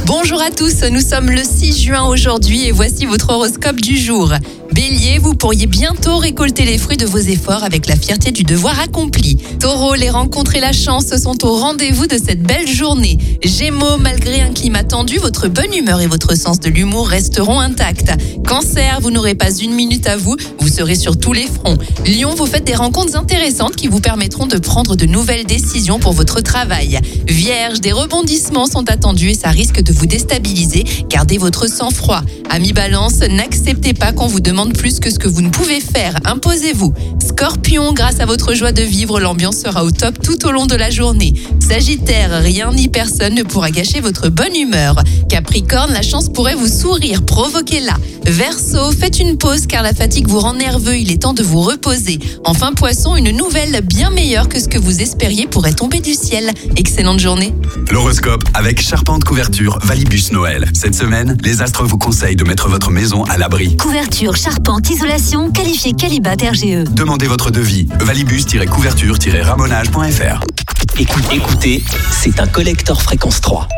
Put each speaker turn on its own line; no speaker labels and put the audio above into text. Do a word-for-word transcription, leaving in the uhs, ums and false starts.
Bonjour à tous, nous sommes le six juin aujourd'hui et voici votre horoscope du jour. Bélier, vous pourriez bientôt récolter les fruits de vos efforts avec la fierté du devoir accompli. Taureau, les rencontres et la chance sont au rendez-vous de cette belle journée. Gémeaux, malgré un climat tendu, votre bonne humeur et votre sens de l'humour resteront intacts. Cancer, vous n'aurez pas une minute à vous, vous serez sur tous les fronts. Lion, vous faites des rencontres intéressantes qui vous permettront de prendre de nouvelles décisions pour votre travail. Vierge, des rebondissements sont attendus et ça risque de vous déstabiliser. Gardez votre sang-froid. Amis Balance, n'acceptez pas qu'on vous demande plus que ce que vous ne pouvez faire. Imposez-vous. Scorpion, grâce à votre joie de vivre, l'ambiance sera au top tout au long de la journée. Sagittaire, rien ni personne ne pourra gâcher votre bonne humeur. Capricorne, la chance pourrait vous sourire, provoquez-la. Verseau, faites une pause car la fatigue vous rend nerveux, il est temps de vous reposer. Enfin Poisson, une nouvelle bien meilleure que ce que vous espériez pourrait tomber du ciel. Excellente journée.
L'horoscope avec Charpente Couverture Valibus Noël. Cette semaine, les astres vous conseillent de mettre votre maison à l'abri.
Couverture, charpente, isolation, qualifié Qualibat R G E.
Demandez votre devis. valibus-couverture-ramonage point f r.
Écoutez, écoutez, c'est un collector fréquence trois.